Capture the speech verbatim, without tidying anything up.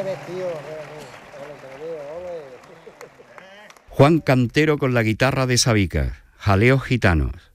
Juan Cantero con la guitarra de Sabicas, Jaleos Gitanos.